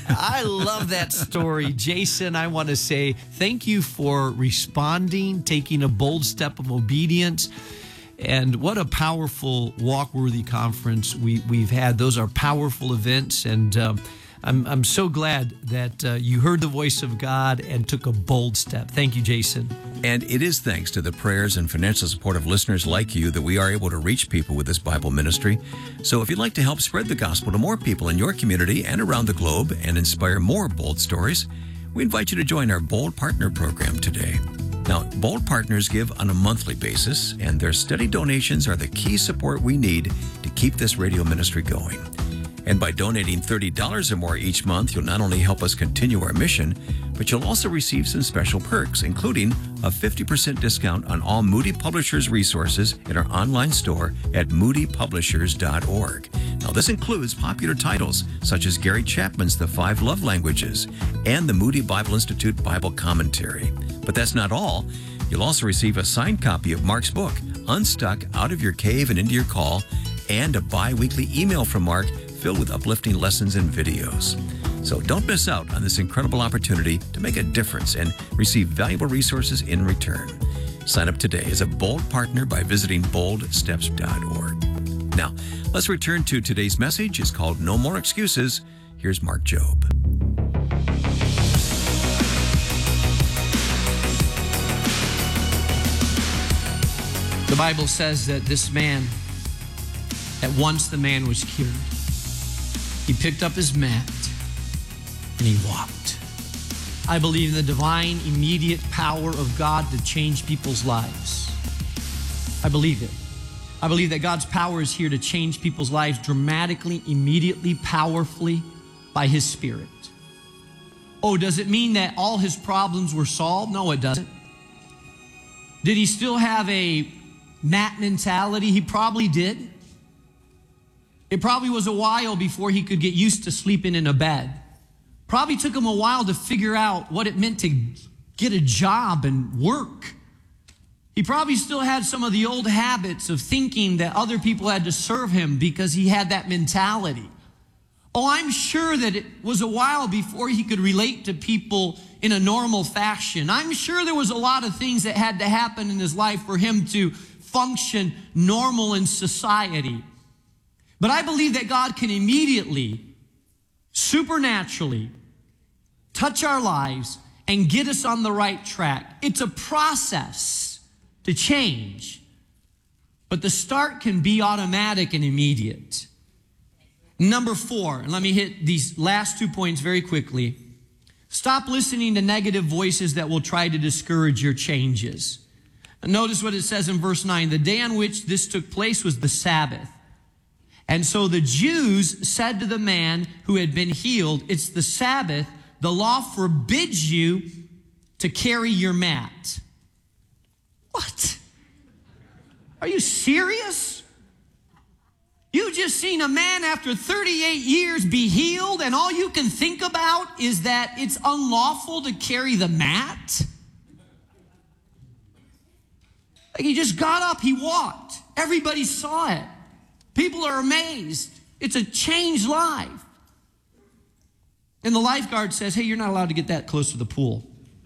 I love that story. Jason, I want to say thank you for responding, taking a bold step of obedience. And what a powerful Walk-Worthy conference we've had. Those are powerful events, and I'm so glad that you heard the voice of God and took a bold step. Thank you, Jason. And it is thanks to the prayers and financial support of listeners like you that we are able to reach people with this Bible ministry. So if you'd like to help spread the gospel to more people in your community and around the globe and inspire more bold stories, we invite you to join our Bold Partner program today. Now, Bold Partners give on a monthly basis, and their steady donations are the key support we need to keep this radio ministry going. And by donating $30 or more each month, you'll not only help us continue our mission, but you'll also receive some special perks, including a 50% discount on all Moody Publishers resources in our online store at moodypublishers.org. Now, this includes popular titles such as Gary Chapman's The 5 Love Languages and the Moody Bible Institute Bible Commentary. But that's not all. You'll also receive a signed copy of Mark's book, Unstuck Out of Your Cave and Into Your Call, and a bi-weekly email from Mark filled with uplifting lessons and videos. So don't miss out on this incredible opportunity to make a difference and receive valuable resources in return. Sign up today as a Bold Partner by visiting boldsteps.org. Now, let's return to today's message. It's called No More Excuses. Here's Mark Jobe. The Bible says that this man, that once the man was cured, he picked up his mat and he walked. I believe in the divine, immediate power of God to change people's lives. I believe it. I believe that God's power is here to change people's lives dramatically, immediately, powerfully by His Spirit. Oh, does it mean that all his problems were solved? No, it doesn't. Did he still have a mat mentality? He probably did. It probably was a while before he could get used to sleeping in a bed. Probably took him a while to figure out what it meant to get a job and work. He probably still had some of the old habits of thinking that other people had to serve him because he had that mentality. Oh, I'm sure that it was a while before he could relate to people in a normal fashion. I'm sure there was a lot of things that had to happen in his life for him to function normal in society. But I believe that God can immediately, supernaturally, touch our lives and get us on the right track. It's a process to change, but the start can be automatic and immediate. Number 4, and let me hit these last 2 points very quickly. Stop listening to negative voices that will try to discourage your changes. And notice what it says in verse 9. The day on which this took place was the Sabbath. And so the Jews said to the man who had been healed, it's the Sabbath. The law forbids you to carry your mat. What? Are you serious? You just seen a man after 38 years be healed, and all you can think about is that it's unlawful to carry the mat? Like, he just got up, he walked. Everybody saw it. People are amazed. It's a changed life. And the lifeguard says, hey, you're not allowed to get that close to the pool.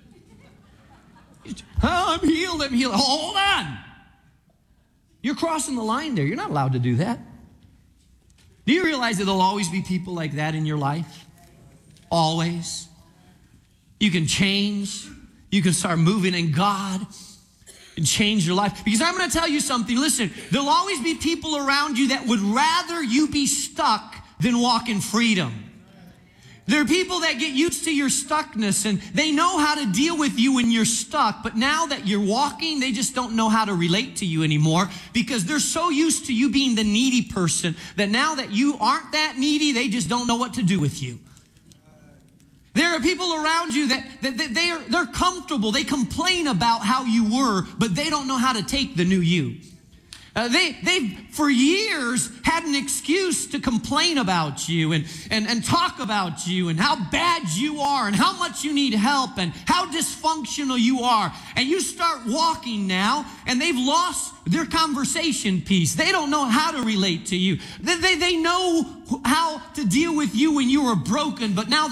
Oh, I'm healed, I'm healed. Hold on. You're crossing the line there. You're not allowed to do that. Do you realize that there'll always be people like that in your life? Always. You can change. You can start moving in God and change your life. Because I'm going to tell you something. Listen, there'll always be people around you that would rather you be stuck than walk in freedom. There are people that get used to your stuckness and they know how to deal with you when you're stuck. But now that you're walking, they just don't know how to relate to you anymore because they're so used to you being the needy person that now that you aren't that needy, they just don't know what to do with you. There are people around you that they're comfortable. They complain about how you were, but they don't know how to take the new you. They've for years had an excuse to complain about you and talk about you and how bad you are and how much you need help and how dysfunctional you are. And you start walking now and they've lost their conversation piece. They don't know how to relate to you. They know how to deal with you when you were broken, but now